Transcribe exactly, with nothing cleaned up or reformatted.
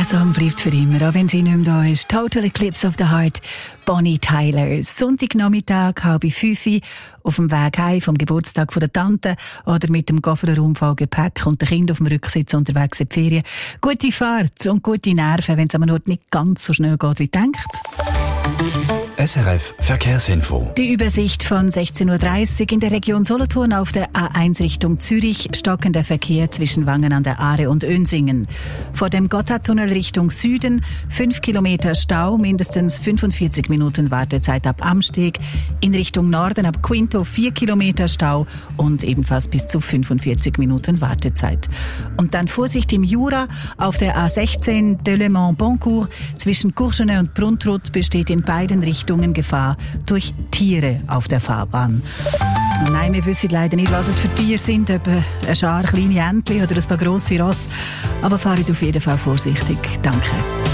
Song bleibt für immer, auch wenn sie nicht mehr da ist. Total Eclipse of the Heart, Bonnie Tyler. Sonntagnachmittag, halb fünf, auf dem Weg heim vom Geburtstag von der Tante oder mit dem Kofferraum voll Gepäck und der Kind auf dem Rücksitz unterwegs in die Ferien. Gute Fahrt und gute Nerven, wenn es am Ort nicht ganz so schnell geht wie denkt. S R F Verkehrsinfo. Die Übersicht von sechzehn Uhr dreißig in der Region Solothurn auf der A eins Richtung Zürich, stockender Verkehr zwischen Wangen an der Aare und Önsingen. Vor dem Gotthardtunnel Richtung Süden fünf Kilometer Stau, mindestens fünfundvierzig Minuten Wartezeit ab Amsteg. In Richtung Norden ab Quinto vier Kilometer Stau und ebenfalls bis zu fünfundvierzig Minuten Wartezeit. Und dann Vorsicht im Jura auf der A sechzehn Delemont-Boncourt zwischen Courgenay und Bruntrut besteht in beiden Richtungen Gefahr durch Tiere auf der Fahrbahn. Nein, wir wissen leider nicht, was es für Tiere sind, ob eine Schar kleine Entchen oder ein paar grosse Rosse. Aber fahrt auf jeden Fall vorsichtig. Danke.